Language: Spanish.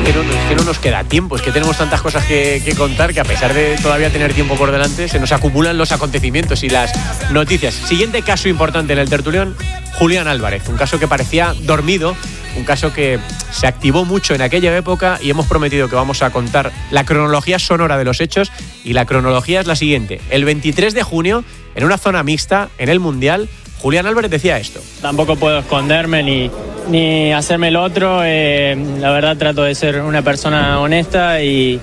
que no nos queda tiempo, es que tenemos tantas cosas que contar que a pesar de todavía tener tiempo por delante, se nos acumulan los acontecimientos y las noticias. Siguiente caso importante en el tertulión, Julián Álvarez, un caso que parecía dormido, un caso que se activó mucho en aquella época y hemos prometido que vamos a contar la cronología sonora de los hechos y la cronología es la siguiente. El 23 de junio, en una zona mixta, en el Mundial, Julián Álvarez decía esto. Tampoco puedo esconderme ni hacerme el otro. La verdad trato de ser una persona honesta y